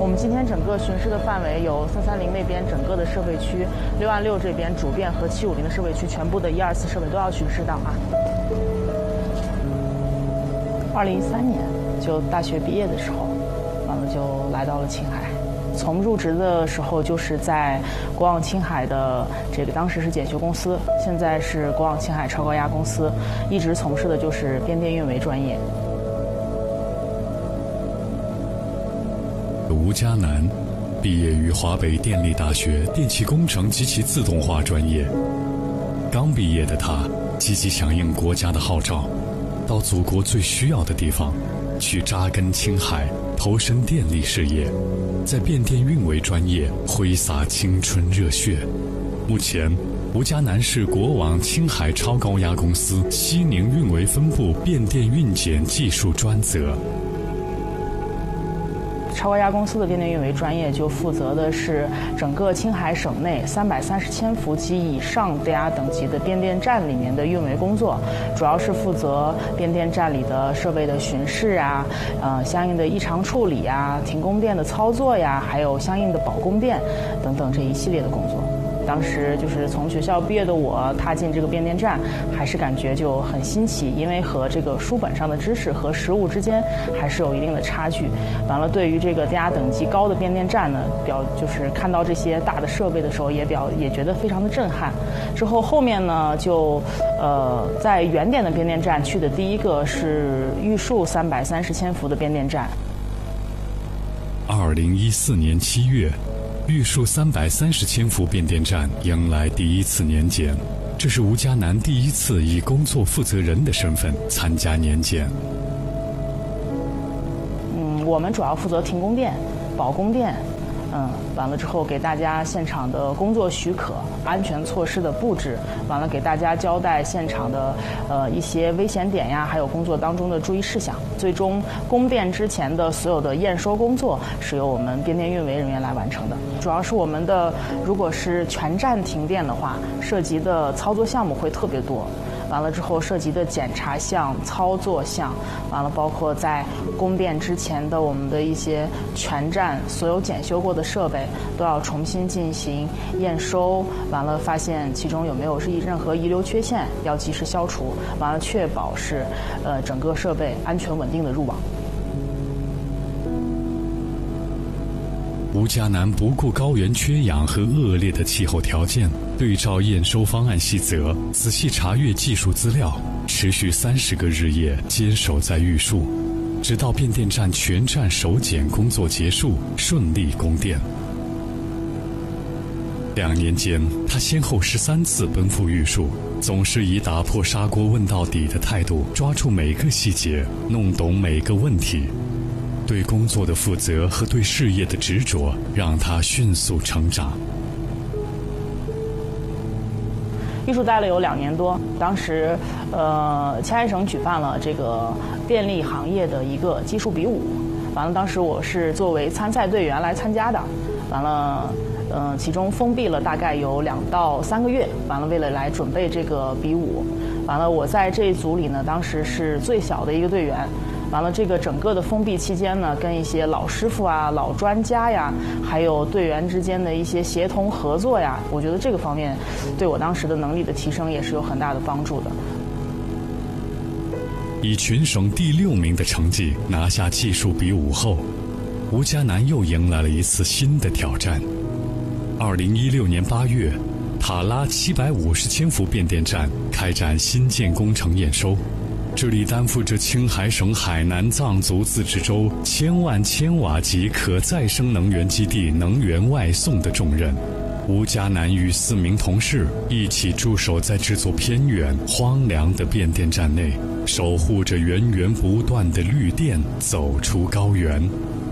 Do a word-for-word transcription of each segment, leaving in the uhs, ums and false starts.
我们今天整个巡视的范围有三三零那边整个的设备区，六二六这边主变和七五零的设备区全部的一二四设备都要巡视到啊。二零一三年就大学毕业的时候，完了就来到了青海。从入职的时候就是在国网青海的这个当时是检修公司，现在是国网青海超高压公司，一直从事的就是变电运维专业。 吴佳楠毕业于华北电力大学电气工程及其自动化专业。刚毕业的他积极响应国家的号召，到祖国最需要的地方去扎根青海，投身电力事业，在变电运维专业挥洒青春热血。目前吴佳楠是国网青海超高压公司西宁运维分部变电运检技术专责。 超高压公司的变电运维专业就负责的是整个青海省内三百三十千伏及以上电压等级的变电站里面的运维工作，主要是负责变电站里的设备的巡视啊，呃，相应的异常处理啊，停供电的操作呀，还有相应的保供电等等这一系列的工作。当时就是从学校毕业的我踏进这个变电站，还是感觉就很新奇，因为和这个书本上的知识和实物之间还是有一定的差距。完了，对于这个电压等级高的变电站呢，表就是看到这些大的设备的时候，也表也觉得非常的震撼。之后后面呢，就呃在原点的变电站去的第一个是玉树三百三十千伏的变电站。 二零一四年七月。玉树三百三十千伏变电站迎来第一次年检，这是吴佳楠第一次以工作负责人的身份参加年检。 嗯，我们主要负责停供电、保供电，嗯，完了之后给大家现场的工作许可、安全措施的布置，完了给大家交代现场的呃一些危险点呀，还有工作当中的注意事项。最终供电之前的所有的验收工作是由我们变电运维人员来完成的。主要是我们的如果是全站停电的话，涉及的操作项目会特别多。完了之后涉及的检查项、操作项，完了包括在供电之前的我们的一些全站所有检修过的设备都要重新进行验收，完了发现其中有没有是任何遗留缺陷要及时消除，完了确保是呃整个设备安全稳定的入网。 吴佳楠不顾高原缺氧和恶劣的气候条件，对照验收方案细则，仔细查阅技术资料，持续三十个日夜坚守在玉树，直到变电站全站首检工作结束，顺利供电。两年间，他先后十三次奔赴玉树，总是以打破砂锅问到底的态度，抓住每个细节，弄懂每个问题。对工作的负责和对事业的执着，让他迅速成长。 玉树待了有两年多，当时，呃，青海省举办了这个电力行业的一个技术比武，完了，当时我是作为参赛队员来参加的，完了，呃，其中封闭了大概有两到三个月，完了，为了来准备这个比武，完了，我在这一组里呢，当时是最小的一个队员。完了，这个整个的封闭期间呢，跟一些老师傅啊、老专家呀，还有队员之间的一些协同合作呀，我觉得这个方面对我当时的能力的提升也是有很大的帮助的。 以全省第六名的成绩拿下技术比武后，吴佳楠又迎来了一次新的挑战。二零一六年八月，塔拉七百五十千伏变电站开展新建工程验收。这里担负着青海省海南藏族自治州千万千瓦级可再生能源基地能源外送的重任。吴佳楠与四名同事一起驻守在这座偏远荒凉的变电站内，守护着源源不断的绿电，走出高原。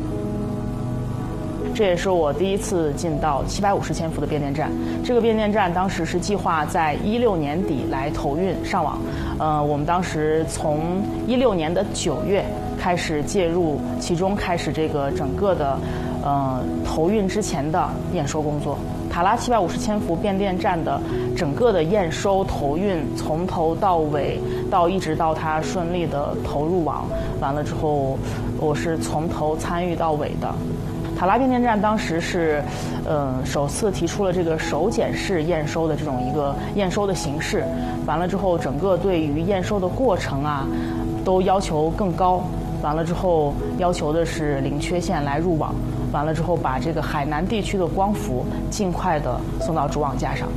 这也是我第一次进到七百五十千伏的变电站。这个变电站当时是计划在一六年底来投运上网，呃，我们当时从一六年的九月开始介入其中，开始这个整个的呃投运之前的验收工作。塔拉七百五十千伏变电站的整个的验收投运，从头到尾，到一直到它顺利的投入网，完了之后，我是从头参与到尾的。 塔拉变电站当时是，呃，首次提出了这个手检式验收的这种一个验收的形式。完了之后，整个对于验收的过程啊，都要求更高。完了之后，要求的是零缺陷来入网。完了之后，把这个海南地区的光伏尽快的送到主网架上。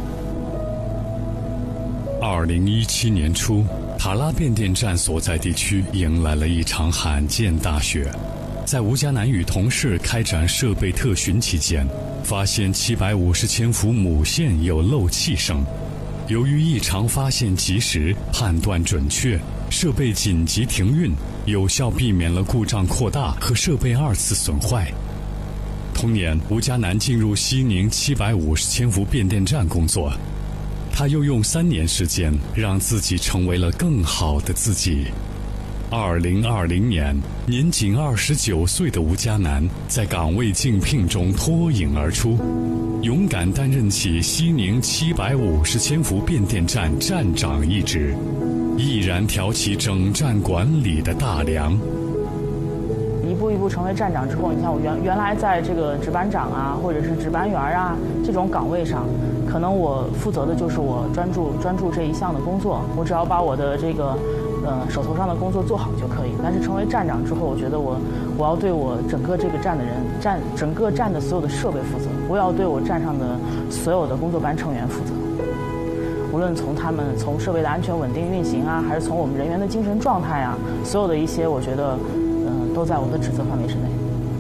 二零一七年初，塔拉变电站所在地区迎来了一场罕见大雪。在吴家南与同事开展设备特巡期间，发现七百五十千伏母线有漏气声。由于异常发现及时，判断准确，设备紧急停运，有效避免了故障扩大和设备二次损坏。同年，吴家南进入西宁七百五十千伏变电站工作，他又用三年时间让自己成为了更好的自己。二零二零年，年仅二十九岁的吴家南在岗位竞聘中脱颖而出，勇敢担任起西宁七百五十千伏变电站站长一职，毅然挑起整站管理的大梁。 一步一步成为站长之后，你像我原原来在这个值班长啊，或者是值班员啊这种岗位上，可能我负责的就是我专注专注这一项的工作，我只要把我的这个呃手头上的工作做好就可以。但是成为站长之后，我觉得我我要对我整个这个站的人站整个站的所有的设备负责，我要对我站上的所有的工作班成员负责。无论从他们从设备的安全稳定运行啊，还是从我们人员的精神状态啊，所有的一些，我觉得嗯、呃、都在我的职责范围之内。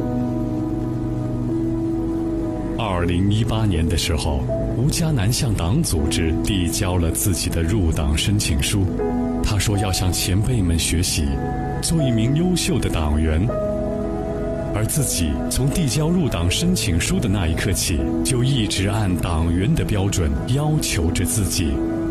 二零一八年的时候，吴家南向党组织递交了自己的入党申请书。他说要向前辈们学习，做一名优秀的党员。而自己从递交入党申请书的那一刻起，就一直按党员的标准要求着自己。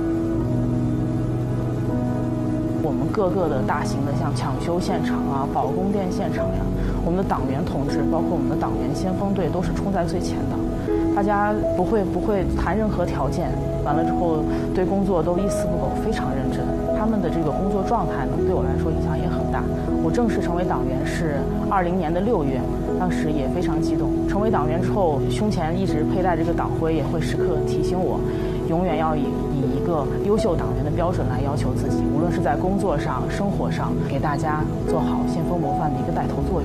我们各个的大型的像抢修现场啊、保供电现场呀，我们的党员同志，包括我们的党员先锋队，都是冲在最前的。大家不会不会谈任何条件，完了之后对工作都一丝不苟，非常认真。他们的这个工作状态呢，对我来说影响也很大。我正式成为党员是二零年的六月，当时也非常激动。成为党员之后，胸前一直佩戴这个党徽，也会时刻提醒我，永远要以以一个优秀党员的标准来要求自己，无论是在工作上、生活上，给大家做好先锋模范的一个带头作用。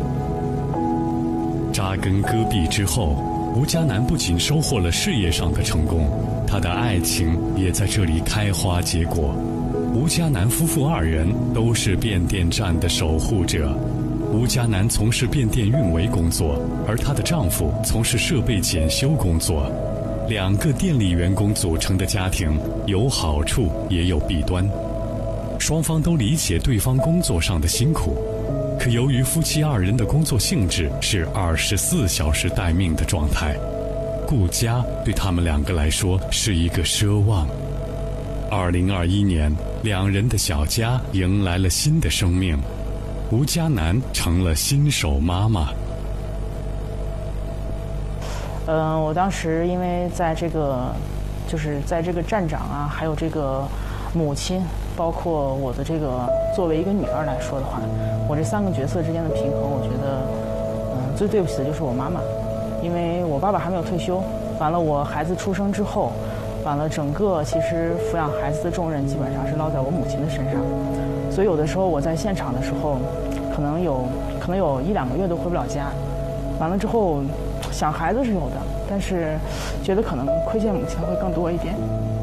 扎根戈壁之后，吴家南不仅收获了事业上的成功，他的爱情也在这里开花结果。吴家南夫妇二人都是变电站的守护者。吴家南从事变电运维工作，而她的丈夫从事设备检修工作。两个电力员工组成的家庭，有好处也有弊端。双方都理解对方工作上的辛苦，可由于夫妻二人的工作性质是二十四小时待命的状态，顾家对他们两个来说是一个奢望。二零二一年，两人的小家迎来了新的生命，吴家南成了新手妈妈。 嗯、呃，我当时因为在这个，就是在这个站长啊，还有这个母亲，包括我的这个作为一个女儿来说的话，我这三个角色之间的平衡，我觉得，嗯、呃，最对不起的就是我妈妈，因为我爸爸还没有退休，完了我孩子出生之后。完了，整个其实抚养孩子的重任基本上是落在我母亲的身上，所以有的时候我在现场的时候，可能有可能有一两个月都回不了家。完了之后，想孩子是有的，但是觉得可能亏欠母亲会更多一点。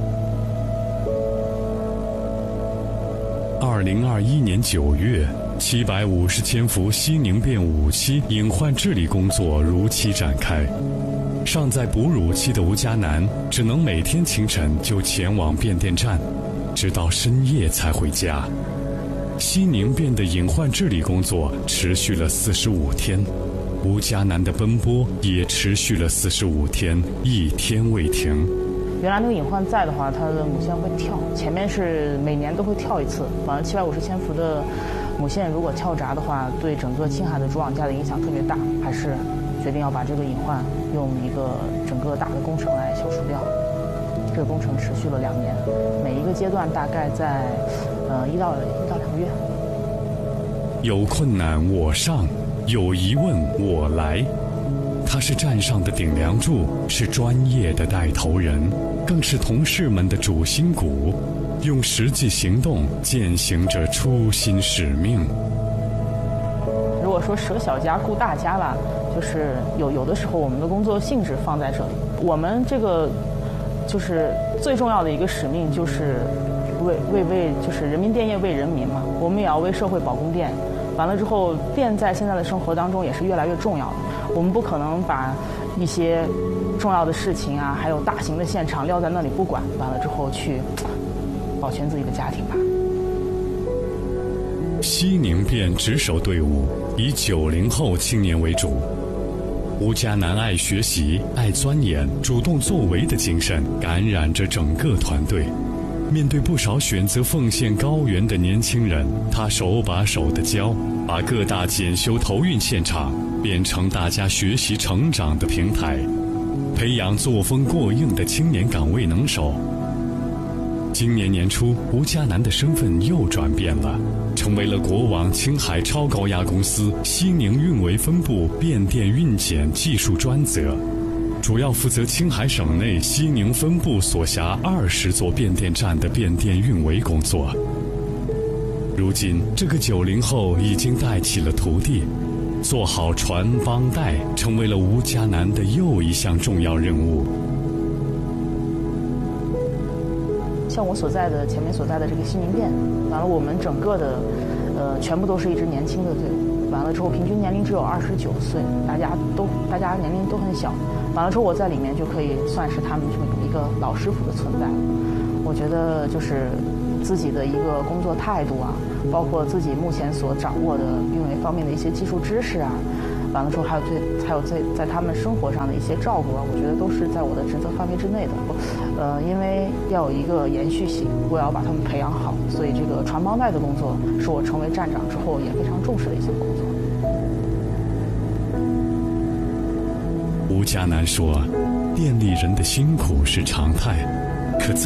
二零二一年九月，七百五十千伏西宁变五期隐患治理工作如期展开。尚在哺乳期的吴家南只能每天清晨就前往变电站，直到深夜才回家。西宁变的隐患治理工作持续了四十五天，吴家南的奔波也持续了四十五天，一天未停。 原来那个隐患在的话，它的母线会跳，前面是每年都会跳一次。完了，七百五十千伏的母线如果跳闸的话，对整个青海的主网架的影响特别大，还是决定要把这个隐患用一个整个大的工程来消除掉。这个工程持续了两年，每一个阶段大概在呃一到一到两个月。 有困难我上，有疑问我来。 他是站上的顶梁柱，是专业的带头人，更是同事们的主心骨，用实际行动践行着初心使命。 如果说舍小家顾大家吧，就是有有的时候我们的工作性质放在这里，我们这个就是最重要的一个使命就是为为为就是人民电业为人民嘛，我们也要为社会保供电。完了之后，电在现在的生活当中也是越来越重要的。我们不可能把一些重要的事情啊，还有大型的现场撂在那里不管，完了之后去保全自己的家庭吧。 西宁变值守队伍以九零后青年为主，吴嘉南爱学习、爱钻研、主动作为的精神感染着整个团队。面对不少选择奉献高原的年轻人，他手把手的教，把各大检修投运现场变成大家学习成长的平台，培养作风过硬的青年岗位能手。今年年初，吴嘉南的身份又转变了，成为了国网青海超高压公司西宁运维分部变电运检技术专责，主要负责青海省内西宁分部所辖二十座变电站的变电运维工作。如今，这个九零后已经带起了徒弟，做好传帮带，成为了吴嘉南的又一项重要任务。 像我所在的前面所在的这个西宁电，完了我们整个的，呃，全部都是一支年轻的队伍。完了之后，平均年龄只有二十九岁，大家都大家年龄都很小。完了之后，我在里面就可以算是他们这么一个老师傅的存在。我觉得就是自己的一个工作态度啊，包括自己目前所掌握的运维方面的一些技术知识啊，完了之后还有对还有在在他们生活上的一些照顾啊，我觉得都是在我的职责范围之内的。呃，因为要有一个延续性，我要把他们培养好，所以这个传帮带的工作是我成为站长之后也非常重视的一项工作。 吴嘉南说，电力人的辛苦是常态，可在